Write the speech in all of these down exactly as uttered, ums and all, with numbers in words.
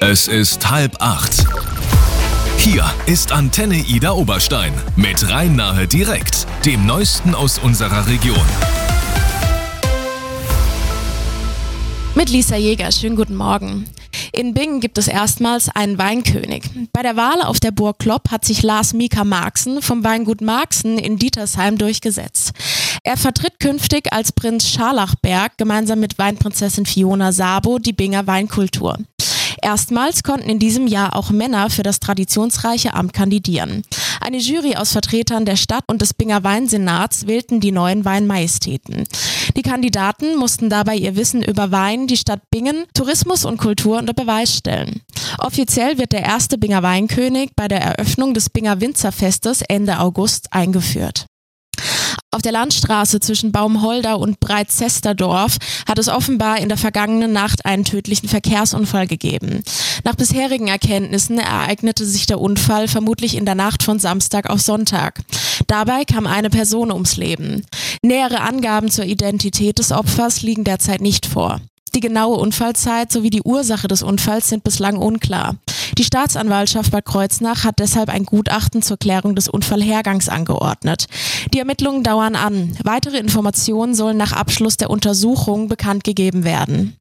Es ist halb acht. Hier ist Antenne Ida Oberstein mit Rhein-Nahe direkt, dem Neuesten aus unserer Region. Mit Lisa Jäger, schönen guten Morgen. In Bingen gibt es erstmals einen Weinkönig. Bei der Wahl auf der Burg Klopp hat sich Lars Mika Marxen vom Weingut Marxen in Dietersheim durchgesetzt. Er vertritt künftig als Prinz Scharlachberg gemeinsam mit Weinprinzessin Fiona Sabo die Binger Weinkultur. Erstmals konnten in diesem Jahr auch Männer für das traditionsreiche Amt kandidieren. Eine Jury aus Vertretern der Stadt und des Binger Weinsenats wählten die neuen Weinmajestäten. Die Kandidaten mussten dabei ihr Wissen über Wein, die Stadt Bingen, Tourismus und Kultur unter Beweis stellen. Offiziell wird der erste Binger Weinkönig bei der Eröffnung des Binger Winzerfestes Ende August eingeführt. Auf der Landstraße zwischen Baumholder und Breitzesterdorf hat es offenbar in der vergangenen Nacht einen tödlichen Verkehrsunfall gegeben. Nach bisherigen Erkenntnissen ereignete sich der Unfall vermutlich in der Nacht von Samstag auf Sonntag. Dabei kam eine Person ums Leben. Nähere Angaben zur Identität des Opfers liegen derzeit nicht vor. Die genaue Unfallzeit sowie die Ursache des Unfalls sind bislang unklar. Die Staatsanwaltschaft Bad Kreuznach hat deshalb ein Gutachten zur Klärung des Unfallhergangs angeordnet. Die Ermittlungen dauern an. Weitere Informationen sollen nach Abschluss der Untersuchung bekannt gegeben werden.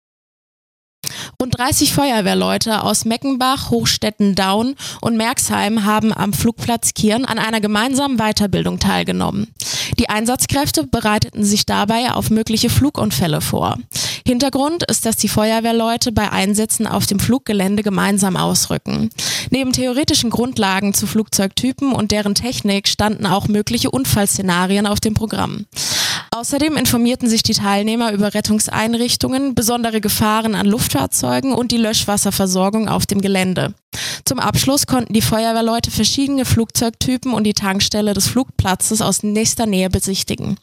Rund dreißig Feuerwehrleute aus Meckenbach, Hochstetten-Daun und Merxheim haben am Flugplatz Kirn an einer gemeinsamen Weiterbildung teilgenommen. Die Einsatzkräfte bereiteten sich dabei auf mögliche Flugunfälle vor. Hintergrund ist, dass die Feuerwehrleute bei Einsätzen auf dem Fluggelände gemeinsam ausrücken. Neben theoretischen Grundlagen zu Flugzeugtypen und deren Technik standen auch mögliche Unfallszenarien auf dem Programm. Außerdem informierten sich die Teilnehmer über Rettungseinrichtungen, besondere Gefahren an Luftfahrzeugen und die Löschwasserversorgung auf dem Gelände. Zum Abschluss konnten die Feuerwehrleute verschiedene Flugzeugtypen und die Tankstelle des Flugplatzes aus nächster Nähe besichtigen.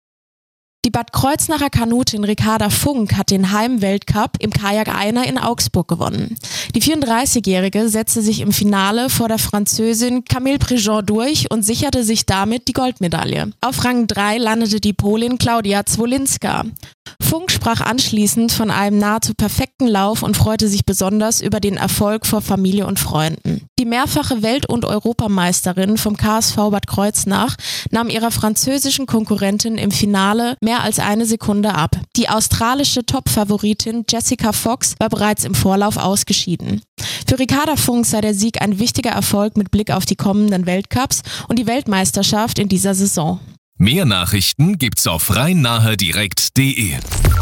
Die Bad Kreuznacher Kanutin Ricarda Funk hat den Heimweltcup im Kajak-Einer in Augsburg gewonnen. Die vierunddreißigjährige setzte sich im Finale vor der Französin Camille Préjean durch und sicherte sich damit die Goldmedaille. Auf Rang drei landete die Polin Klaudia Zwolinska. Funk sprach anschließend von einem nahezu perfekten Lauf und freute sich besonders über den Erfolg vor Familie und Freunden. Die mehrfache Welt- und Europameisterin vom K S V Bad Kreuznach nahm ihrer französischen Konkurrentin im Finale mehr als eine Sekunde ab. Die australische Top-Favoritin Jessica Fox war bereits im Vorlauf ausgeschieden. Für Ricarda Funk sei der Sieg ein wichtiger Erfolg mit Blick auf die kommenden Weltcups und die Weltmeisterschaft in dieser Saison. Mehr Nachrichten gibt's auf rhein-nahe direkt punkt de.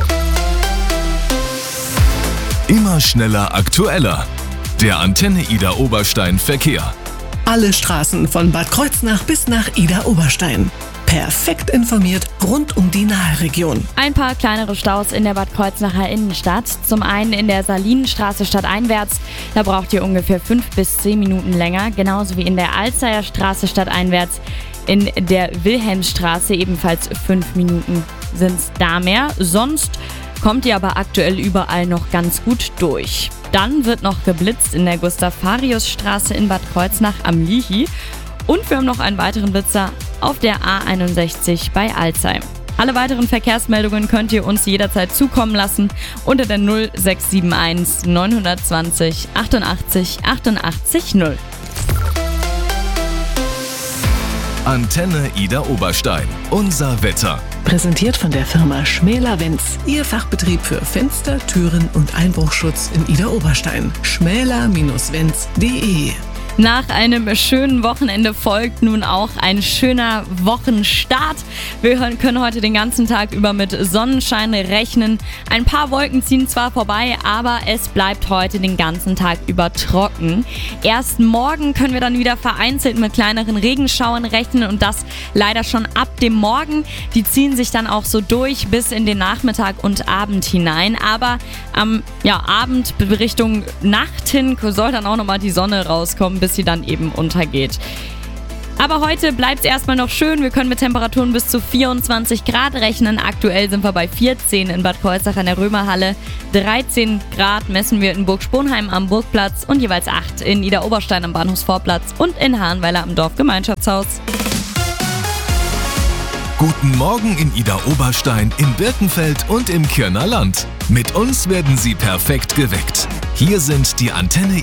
Immer schneller, aktueller. Der Antenne Ida Oberstein Verkehr. Alle Straßen von Bad Kreuznach bis nach Ida Oberstein. Perfekt informiert rund um die Nahe-Region. Ein paar kleinere Staus in der Bad Kreuznacher Innenstadt. Zum einen in der Salinenstraße stadteinwärts. Da braucht ihr ungefähr fünf bis zehn Minuten länger. Genauso wie in der Alzeyer Straße stadteinwärts. In der Wilhelmstraße ebenfalls fünf Minuten sind es da mehr. Sonst kommt ihr aber aktuell überall noch ganz gut durch. Dann wird noch geblitzt in der Gustav-Farius-Straße in Bad Kreuznach am Lihi. Und wir haben noch einen weiteren Blitzer auf der A einundsechzig bei Alzey. Alle weiteren Verkehrsmeldungen könnt ihr uns jederzeit zukommen lassen unter der null sechs sieben eins neun zwei null achtundachtzig achtundachtzig null. Antenne Ida Oberstein. Unser Wetter. Präsentiert von der Firma Schmäler-Wenz. Ihr Fachbetrieb für Fenster, Türen und Einbruchschutz in Ida Oberstein. schmäler Bindestrich wenz punkt de. Nach einem schönen Wochenende folgt nun auch ein schöner Wochenstart. Wir können heute den ganzen Tag über mit Sonnenschein rechnen. Ein paar Wolken ziehen zwar vorbei, aber es bleibt heute den ganzen Tag über trocken. Erst morgen können wir dann wieder vereinzelt mit kleineren Regenschauern rechnen und das leider schon ab dem Morgen. Die ziehen sich dann auch so durch bis in den Nachmittag und Abend hinein. Aber am ja, Abend Richtung Nacht hin soll dann auch nochmal die Sonne rauskommen, bis sie dann eben untergeht. Aber heute bleibt es erstmal noch schön. Wir können mit Temperaturen bis zu vierundzwanzig Grad rechnen. Aktuell sind wir bei vierzehn in Bad Kreuznach an der Römerhalle. dreizehn Grad messen wir in Burg Sponheim am Burgplatz und jeweils acht in Ida Oberstein am Bahnhofsvorplatz und in Hahnweiler am Dorfgemeinschaftshaus. Guten Morgen in Ida Oberstein, in Birkenfeld und im Kirner Land. Mit uns werden Sie perfekt geweckt. Hier sind die Antenne